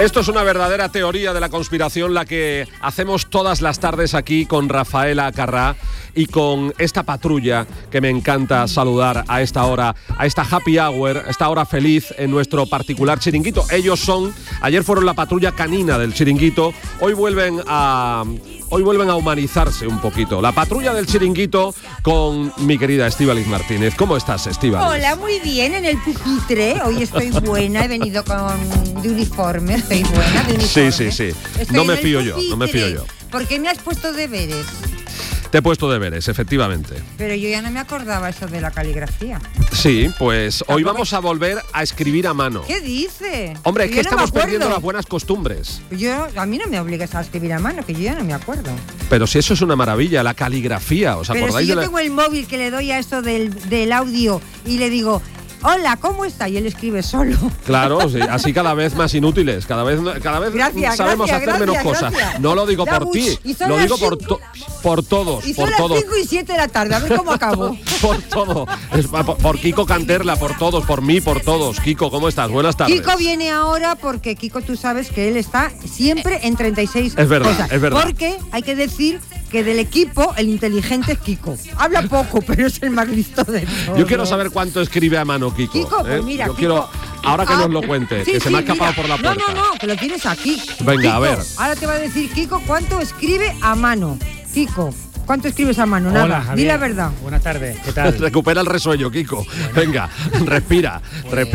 Esto es una verdadera teoría de la conspiración, la que hacemos todas las tardes aquí con Rafaela Carrá y con esta patrulla que me encanta saludar a esta hora, a esta happy hour, a esta hora feliz en nuestro particular chiringuito. Ayer fueron la patrulla canina del chiringuito, hoy vuelven a humanizarse un poquito. La patrulla del chiringuito con mi querida Estíbaliz Martínez. ¿Cómo estás, Estíbaliz? Hola, muy bien, en el pupitre. Hoy estoy buena, he venido de uniforme, estoy buena de uniforme. Sí. No me fío yo. ¿Por qué me has puesto deberes? Te he puesto deberes, efectivamente. Pero yo ya no me acordaba eso de la caligrafía. Sí, pues hoy vamos a volver a escribir a mano. ¿Qué dice? Hombre, es que estamos perdiendo las buenas costumbres. A mí no me obligues a escribir a mano, que yo ya no me acuerdo. Pero si eso es una maravilla, la caligrafía, ¿os acordáis? Pero si yo tengo el móvil que le doy a esto del audio y le digo: hola, ¿cómo está? Y él escribe solo. Claro, sí, así cada vez más inútiles, cada vez sabemos hacer menos cosas. No lo digo por ti, lo digo por todos. Y son las 5 y 7 de la tarde, a ver cómo acabo. Por todo. Por Kiko Canterla, por todos, por mí, por todos. Kiko, ¿cómo estás? Buenas tardes. Kiko viene ahora porque Kiko, tú sabes que él está siempre en 36 Es verdad, cosas. es verdad. Porque hay que decir que del equipo el inteligente es Kiko. Habla poco, pero es el más listo de todos. Yo quiero saber cuánto escribe a mano Kiko. Kiko, pues mira, Yo Kiko, quiero, ahora que nos lo cuente, que se me ha escapado por la puerta. No, que lo tienes aquí. Venga, Kiko, a ver. Ahora te va a decir Kiko cuánto escribe a mano. Kiko, ¿cuánto escribes a mano? Nada, Hola, Javier. Di la verdad. Buenas tardes, ¿qué tal? Recupera el resuello, Kiko. Venga, respira.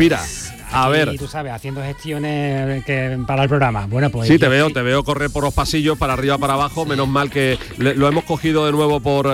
A ver. Y tú sabes, haciendo gestiones para el programa. Bueno, pues. Sí, te veo correr por los pasillos, para arriba, para abajo. Menos mal que lo hemos cogido de nuevo por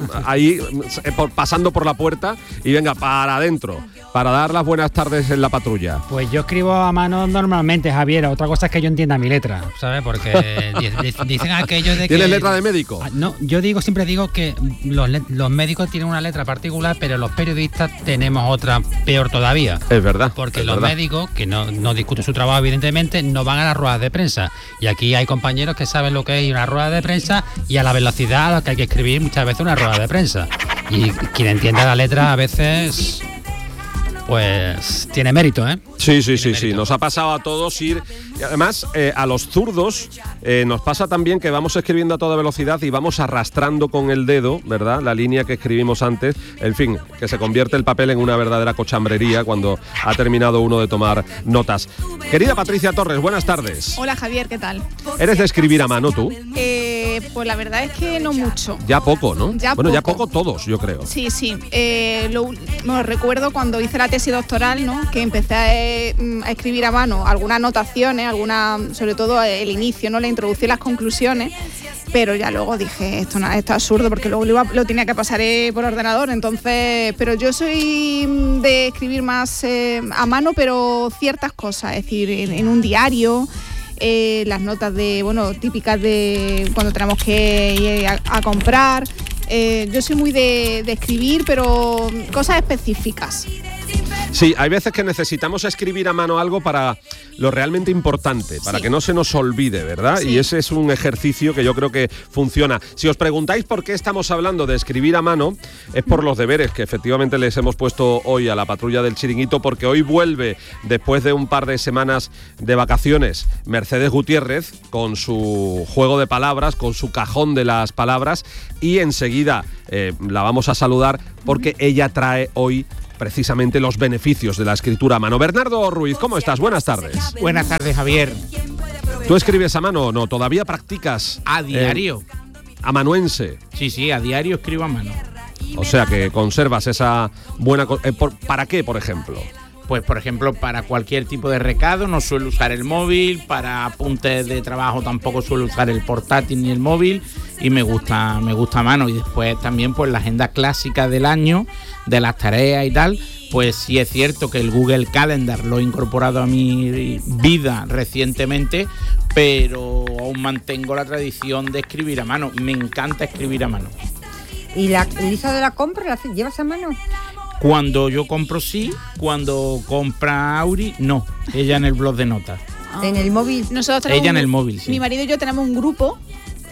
pasando por la puerta. Y venga, para adentro, para dar las buenas tardes en la patrulla. Pues yo escribo a mano normalmente, Javier. Otra cosa es que yo entienda mi letra, ¿sabes? Porque dicen aquellos de que. ¿Tienes letra de médico? No, siempre digo que los médicos tienen una letra particular, pero los periodistas tenemos otra peor todavía. Es verdad. Porque los médicos, que no discuten su trabajo evidentemente, no van a las ruedas de prensa. Y aquí hay compañeros que saben lo que es una rueda de prensa y a la velocidad a la que hay que escribir muchas veces una rueda de prensa. Y quien entienda la letra a veces, pues tiene mérito, ¿eh? Sí. Nos ha pasado a todos ir. Y además, a los zurdos nos pasa también que vamos escribiendo a toda velocidad y vamos arrastrando con el dedo, ¿verdad? La línea que escribimos antes. En fin, que se convierte el papel en una verdadera cochambrería cuando ha terminado uno de tomar notas. Querida Patricia Torres, buenas tardes. Hola, Javier, ¿qué tal? ¿Eres de escribir a mano tú? Pues la verdad es que no mucho. Ya poco, ¿no? Ya poco todos, yo creo. Sí. Recuerdo cuando hice la tesis doctoral, ¿no? Que empecé a escribir a mano algunas anotaciones, sobre todo el inicio, ¿no? La introducción y las conclusiones, pero ya luego dije, esto es absurdo, porque luego lo tenía que pasar por ordenador, entonces, pero yo soy de escribir más a mano, pero ciertas cosas, es decir, en un diario. Las notas típicas de cuando tenemos que ir a comprar. Yo soy muy de escribir, pero cosas específicas. Sí, hay veces que necesitamos escribir a mano algo para lo realmente importante, para que no se nos olvide, ¿verdad? Sí. Y ese es un ejercicio que yo creo que funciona. Si os preguntáis por qué estamos hablando de escribir a mano, es por los deberes que efectivamente les hemos puesto hoy a la patrulla del chiringuito, porque hoy vuelve, después de un par de semanas de vacaciones, Mercedes Gutiérrez, con su juego de palabras, con su cajón de las palabras, y enseguida la vamos a saludar porque ella trae hoy precisamente los beneficios de la escritura a mano. Bernardo Ruiz, ¿cómo estás? Buenas tardes. Buenas tardes, Javier. ¿Tú escribes a mano o no? ¿Todavía practicas? A diario. Amanuense. Sí, a diario escribo a mano. O sea que conservas esa buena... ¿Para qué, por ejemplo? Pues, por ejemplo, para cualquier tipo de recado no suelo usar el móvil, para apuntes de trabajo tampoco suelo usar el portátil ni el móvil, y me gusta a mano. Y después también pues la agenda clásica del año, de las tareas y tal, pues sí es cierto que el Google Calendar lo he incorporado a mi vida recientemente, pero aún mantengo la tradición de escribir a mano. Me encanta escribir a mano. ¿Y la lista de la compra la llevas a mano? Cuando yo compro sí, cuando compra Auri no, ella en el blog de notas. En el móvil. Nosotros tenemos ella en el móvil, sí. Mi marido y yo tenemos un grupo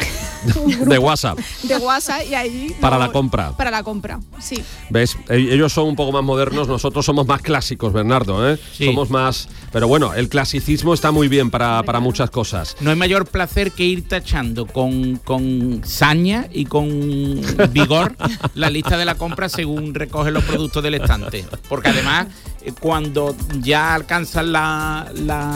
De WhatsApp. De WhatsApp y ahí... Para la compra. Para la compra, sí. ¿Ves? Ellos son un poco más modernos, nosotros somos más clásicos, Bernardo, ¿eh? Sí. Somos más... Pero bueno, el clasicismo está muy bien para muchas cosas. No hay mayor placer que ir tachando con saña y con vigor la lista de la compra según recoges los productos del estante. Porque además, cuando ya alcanzas la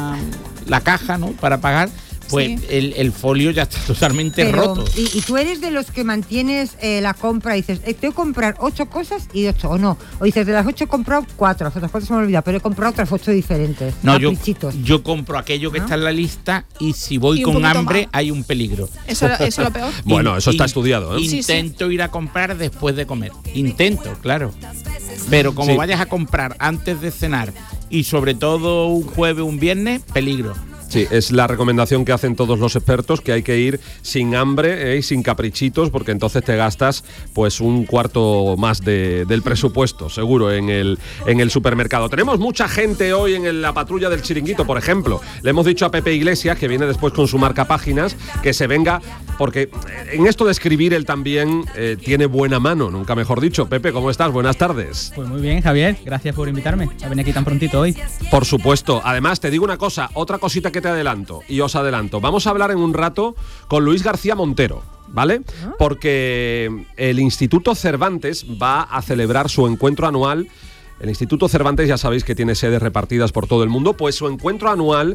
caja, ¿no?, para pagar, pues sí, el folio ya está totalmente roto. ¿Y tú eres de los que mantienes la compra y dices, tengo que comprar 8 cosas y 8, o no? O dices, de las 8 he comprado 4, las otras 4 se me han olvidado, pero he comprado otras 8 diferentes. No, yo compro aquello que está en la lista y si voy con hambre más, hay un peligro. Eso es lo peor. Bueno, eso está estudiado, ¿eh? Intento ir a comprar después de comer. Intento, claro. Pero como vayas a comprar antes de cenar y sobre todo un jueves, un viernes, peligro. Sí, es la recomendación que hacen todos los expertos, que hay que ir sin hambre y sin caprichitos, porque entonces te gastas pues un cuarto más del presupuesto, seguro, en el supermercado. Tenemos mucha gente hoy en la patrulla del Chiringuito, por ejemplo. Le hemos dicho a Pepe Iglesias, que viene después con su marcapáginas, que se venga, porque en esto de escribir él también tiene buena mano, nunca mejor dicho. Pepe, ¿cómo estás? Buenas tardes. Pues muy bien, Javier, gracias por invitarme a venir aquí tan prontito hoy. Por supuesto. Además, te digo una cosa, otra cosita que te adelanto, y os adelanto. Vamos a hablar en un rato con Luis García Montero, ¿vale? Porque el Instituto Cervantes va a celebrar su encuentro anual. El Instituto Cervantes, ya sabéis que tiene sedes repartidas por todo el mundo, pues su encuentro anual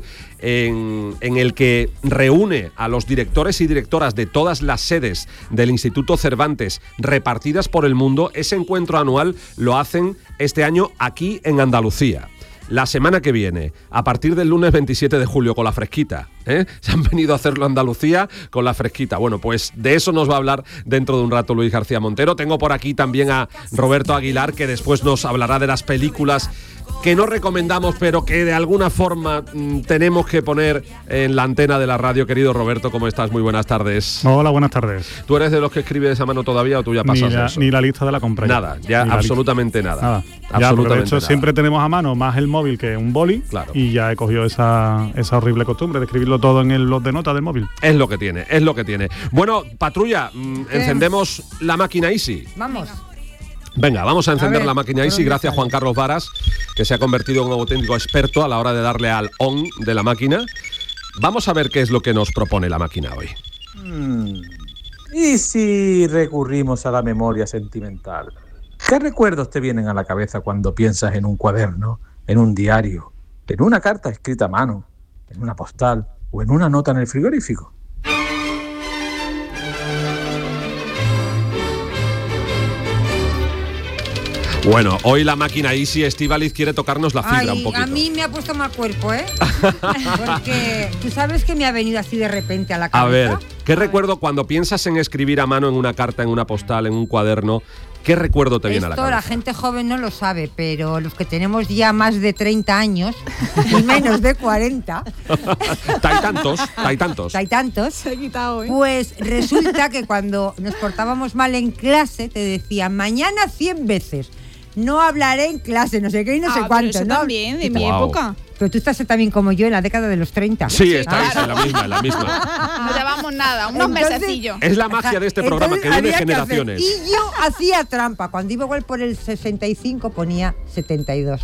en el que reúne a los directores y directoras de todas las sedes del Instituto Cervantes repartidas por el mundo. Ese encuentro anual lo hacen este año aquí en Andalucía. La semana que viene, a partir del lunes 27 de julio, con la fresquita, ¿eh? Se han venido a hacerlo a Andalucía con la fresquita. Bueno, pues de eso nos va a hablar dentro de un rato Luis García Montero. Tengo por aquí también a Roberto Aguilar, que después nos hablará de las películas que no recomendamos, pero que de alguna forma tenemos que poner en la antena de la radio. Querido Roberto, ¿cómo estás? Muy buenas tardes. Hola, buenas tardes. ¿Tú eres de los que escribes a mano todavía o tú ya pasas eso? Ni la lista de la compra. Nada, ya absolutamente nada. Absolutamente. De hecho, siempre tenemos a mano más el móvil que un boli. Claro. Y ya he cogido esa horrible costumbre de escribirlo todo en el blog de notas del móvil. Es lo que tiene, es lo que tiene. Bueno, patrulla, encendemos la máquina Easy. Vamos. Venga, vamos a encender la máquina Easy. Gracias a Juan Carlos Varas, que se ha convertido en un auténtico experto a la hora de darle al on de la máquina. Vamos a ver qué es lo que nos propone la máquina hoy. ¿Y si recurrimos a la memoria sentimental? ¿Qué recuerdos te vienen a la cabeza cuando piensas en un cuaderno, en un diario, en una carta escrita a mano, en una postal o en una nota en el frigorífico? Bueno, hoy la máquina Easy, Estíbaliz, quiere tocarnos la fibra un poquito. A mí me ha puesto mal cuerpo, ¿eh? Porque tú sabes que me ha venido así de repente a la cabeza. A ver, ¿qué recuerdo cuando piensas en escribir a mano en una carta, en una postal, en un cuaderno? ¿Qué recuerdo te viene a la cabeza? La gente joven no lo sabe, pero los que tenemos ya más de 30 años y menos de 40... Hay tantos. Se ha quitado, ¿eh? Pues resulta que cuando nos portábamos mal en clase te decían, mañana 100 veces, no hablaré en clase, no sé qué y no sé cuánto. Pero eso ¿no? también, de mi época. Pero tú estás también como yo en la década de los 30. Sí, estáis en la misma. No llevamos nada, unos mesecillos. Es la magia de este programa, que viene de generaciones. Y yo hacía trampa. Cuando iba igual por el 65 ponía 72.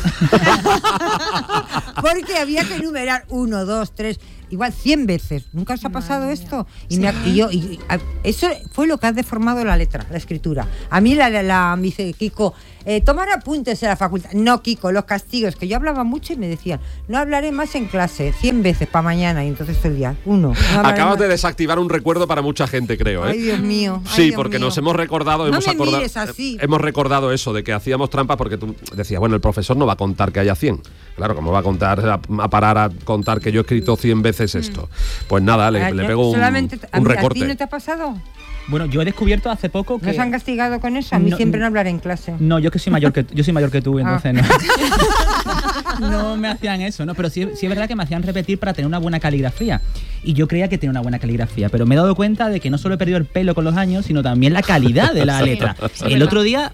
Porque había que numerar 1, 2, 3... Igual 100 veces. ¿Nunca os ha pasado esto? Y eso fue lo que ha deformado la letra, la escritura. A mí me dice Kiko, tomar apuntes en la facultad. No, Kiko, los castigos, que yo hablaba mucho y me decían, no hablaré más en clase, 100 veces para mañana. Y entonces el día, Acabas de desactivar un recuerdo para mucha gente, creo, ¿eh? Ay, Dios mío. Sí, porque nos hemos recordado, así. Hemos recordado eso de que hacíamos trampas porque tú decías, bueno, el profesor no va a contar que haya 100. Claro, ¿cómo va a contar, a parar a contar que yo he escrito 100 veces esto? Pues nada, le pego un recorte. ¿A ti no te ha pasado? Bueno, yo he descubierto hace poco que... ¿Nos han castigado con eso? A mí siempre no hablaré en clase. No, yo soy mayor que tú, entonces no me hacían eso, ¿no? Pero sí es verdad que me hacían repetir para tener una buena caligrafía. Y yo creía que tenía una buena caligrafía, pero me he dado cuenta de que no solo he perdido el pelo con los años, sino también la calidad de la letra. El otro día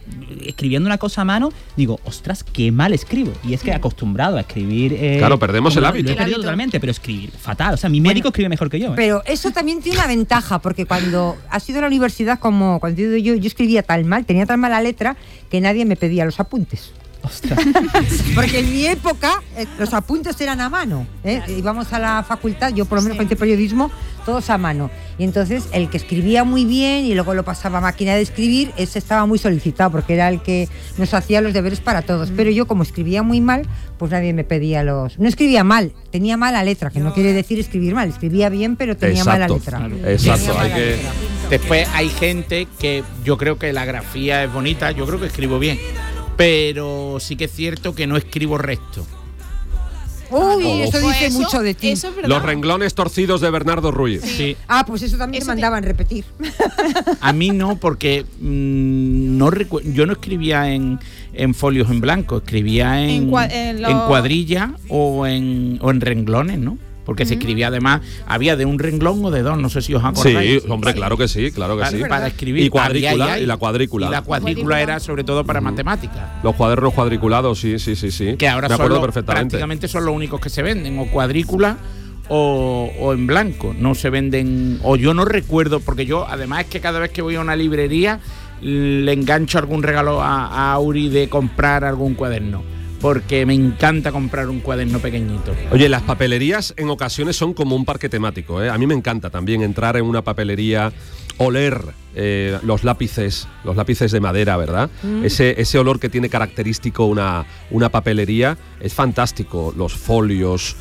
escribiendo una cosa a mano, digo, ostras, qué mal escribo. Y es que acostumbrado a escribir... claro, perdemos el hábito. Lo he perdido totalmente, pero escribir fatal. O sea, mi médico escribe mejor que yo. Pero eso también tiene una ventaja, porque cuando has ido a la universidad, como cuando yo escribía tan mal, tenía tan mala letra, que nadie me pedía los apuntes. Ostras. Porque en mi época los apuntes eran a mano, ¿eh? Íbamos a la facultad, yo por lo menos con periodismo, todos a mano. Y entonces el que escribía muy bien y luego lo pasaba a máquina de escribir, ese estaba muy solicitado porque era el que nos hacía los deberes para todos. Pero yo, como escribía muy mal, pues nadie me pedía los... No escribía mal, tenía mala letra, que no quiere decir escribir mal, escribía bien, pero tenía mala letra. Claro. Exacto, mala que... letra. Después hay gente que yo creo que la grafía es bonita, yo creo que escribo bien, pero sí que es cierto que no escribo recto. Uy, eso dice Eso- mucho de ti. eso es verdad. Los renglones torcidos de Bernardo Ruiz. Sí. Ah, pues eso también Eso te mandaban repetir. A mí no, porque yo no escribía en folios en blanco, escribía en cuadrilla o en renglones, ¿no? Porque se escribía además, había de un renglón o de dos, no sé si os acordáis. Sí, hombre, claro que sí, claro que sí. Para escribir. Y cuadrícula, Había y la cuadrícula. Y la cuadrícula era sobre todo para matemáticas. Los cuadernos cuadriculados, sí. Que ahora me acuerdo son perfectamente. prácticamente son los únicos que se venden, o cuadrícula o en blanco. No se venden, o yo no recuerdo, porque yo además es que cada vez que voy a una librería le engancho algún regalo a Auri de comprar algún cuaderno, porque me encanta comprar un cuaderno pequeñito. Oye, las papelerías en ocasiones son como un parque temático, ¿eh? A mí me encanta también entrar en una papelería, oler los lápices de madera, ¿verdad? Ese olor que tiene característico una papelería es fantástico. Los folios,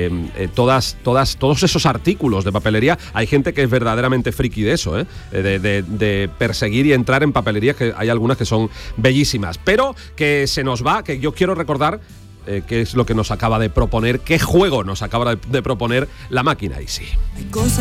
todos esos artículos de papelería. Hay gente que es verdaderamente friki de eso, ¿eh? De perseguir y entrar en papelerías, que hay algunas que son bellísimas. Pero que se nos va, que yo quiero recordar qué es lo que nos acaba de proponer, qué juego nos acaba de proponer la máquina. Y sí.